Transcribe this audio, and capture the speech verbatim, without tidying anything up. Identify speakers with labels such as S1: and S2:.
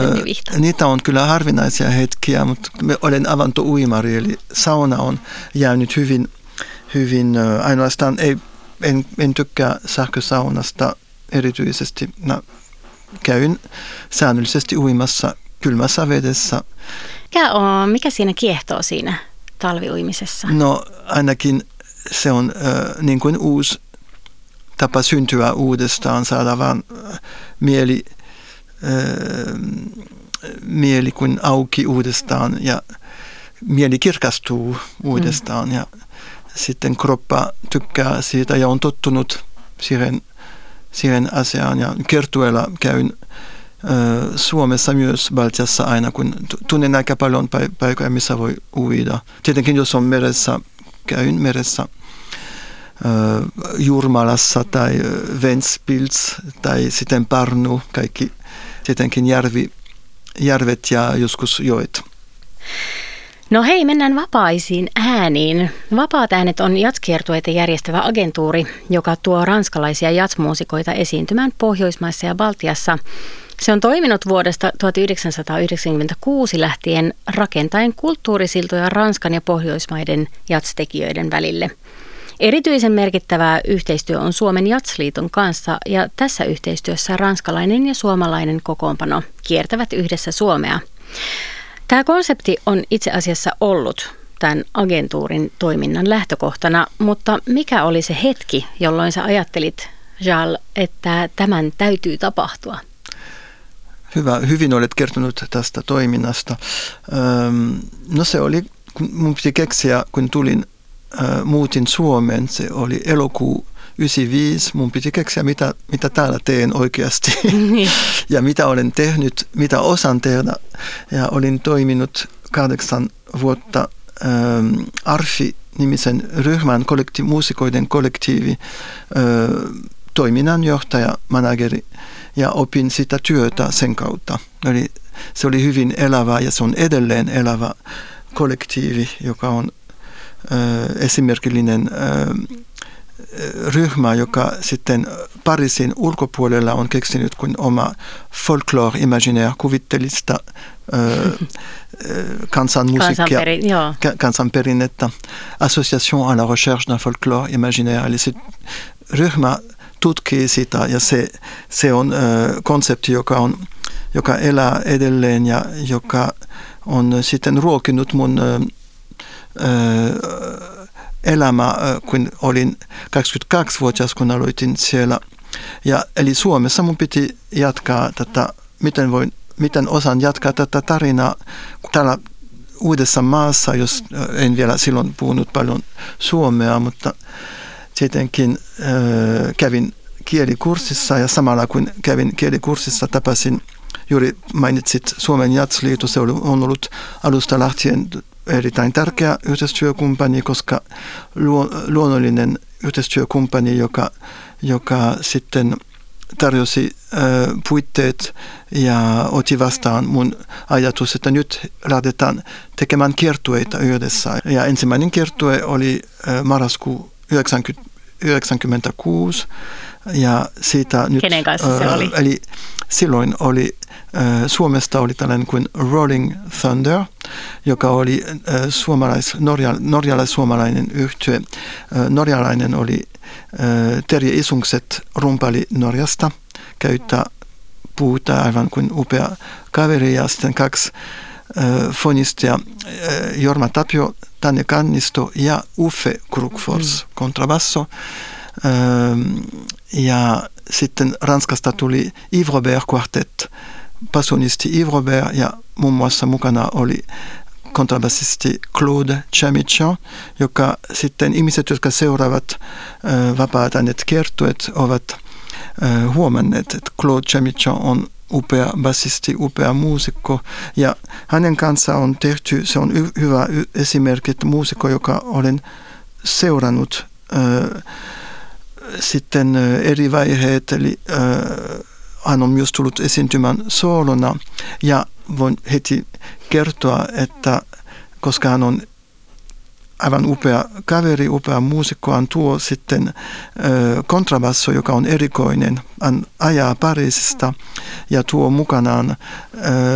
S1: Vihta?
S2: Niitä on kyllä harvinaisia hetkiä, mutta olen avantouimari, eli sauna on jäänyt hyvin, hyvin ainoastaan, ei, en, en tykkää sähkösaunasta erityisesti. No, käyn säännöllisesti uimassa kylmässä vedessä.
S1: Mikä, on, mikä siinä kiehtoo siinä talviuimisessa?
S2: No ainakin se on äh, niin kuin uusi tapa syntyä uudestaan, saada vaan äh, mieli, äh, mieli kuin auki uudestaan ja mieli kirkastuu uudestaan mm. ja sitten kroppa tykkää siitä ja on tottunut siihen, siihen asiaan ja kiertueella käyn Suomessa myös Baltiassa aina, kun tunnen aika paljon paikkoja, missä voi uida. Tietenkin jos on meressä, käyn meressä Jurmalassa tai Ventspils tai sitten Parnu, kaikki tietenkin järvi, järvet ja joskus joet.
S1: No hei, mennään vapaisiin ääniin. Vapaat äänet on jatskiertueita järjestävä agentuuri, joka tuo ranskalaisia jatsmuusikoita esiintymään Pohjoismaissa ja Baltiassa. Se on toiminut vuodesta tuhatyhdeksänsataayhdeksänkymmentäkuusi lähtien rakentaen kulttuurisiltoja Ranskan ja Pohjoismaiden jatstekijöiden välille. Erityisen merkittävää yhteistyö on Suomen Jatsliiton kanssa ja tässä yhteistyössä ranskalainen ja suomalainen kokoonpano kiertävät yhdessä Suomea. Tämä konsepti on itse asiassa ollut tämän agentuurin toiminnan lähtökohtana, mutta mikä oli se hetki, jolloin sä ajattelit, Jal, että tämän täytyy tapahtua?
S2: Hyvä, hyvin olet kertonut tästä toiminnasta. Öm, no se oli, kun mun piti keksiä, kun tulin, äh, muutin Suomeen, se oli elokuu yhdeksänkymmentäviisi, mun piti keksiä, mitä, mitä täällä teen oikeasti ja mitä olen tehnyt, mitä osaan tehdä. Ja olin toiminut kahdeksan vuotta ähm, Arfi-nimisen ryhmän kollekti- muusikoiden kollektiivi äh, toiminnanjohtaja, manageri. Ja opin sitä työtä sen kautta. Eli se oli hyvin elävä ja se on edelleen elävä kollektiivi, joka on ö, esimerkillinen ö, ryhmä, joka sitten Pariisin ulkopuolella on keksinyt kuin oma folklore imaginaire, kuvittelista ö, kansanmusiikkia,
S1: Kansanperin,
S2: kansanperinnettä, Association à la recherche d'un folklore imaginaire. Eli se ryhmä tutkii sitä ja se, se on ö, konsepti, joka, on, joka elää edelleen ja joka on sitten ruokinut mun ö, ö, elämä, ö, kun olin kaksikymmentäkaksivuotias, kun aloitin siellä. Ja, eli Suomessa mun piti jatkaa tätä, miten, voin, miten osaan jatkaa tätä tarinaa täällä uudessa maassa, jos en vielä silloin puhunut paljon suomea, mutta tietenkin äh, kävin kielikurssissa ja samalla kun kävin kielikurssissa tapasin, juuri mainitsit Suomen Jatsliitto, se on ollut alusta lähtien erittäin tärkeä yhteistyökumppani, koska luonnollinen yhteistyökumppani, joka, joka sitten tarjosi äh, puitteet ja otti vastaan mun ajatus, että nyt lähdetään tekemään kiertueita yhdessä. Ja ensimmäinen kiertue oli äh, marraskuu yhdeksänkymmentäkuusi ja siitä nyt...
S1: Kenen kanssa se oli?
S2: Eli silloin oli, Suomesta oli tällainen kuin Rolling Thunder, joka oli suomalais, norja, norjalais-suomalainen yhtye. Norjalainen oli Terje Isungset rumpali Norjasta, käyttää puuta aivan kuin upea kaveri ja sitten kaksi fonistia Jorma Tapio, Tanja Kannisto ja Uffe Krukfors mm. kontrabasso. Ja sitten Ranskasta tuli Yves Robert Quartet, bassonisti Yves Robert ja muun muassa mukana oli kontrabassisti Claude Chamichan, joka sitten ihmiset, jotka seuraavat vapaat äänet kiertueet, ovat huomanneet, että Claude Chamichan on upea bassisti, upea muusikko ja hänen kanssa on tehty, se on y- hyvä y- esimerkki, että muusikko, joka olen seurannut ö, sitten ö, eri vaiheet, eli ö, hän on myös tullut esiintymään soolona ja voin heti kertoa, että koska hän on aivan upea kaveri, upea muusikko, hän tuo sitten ö, kontrabasso, joka on erikoinen. Hän ajaa Pariisista ja tuo mukanaan ö,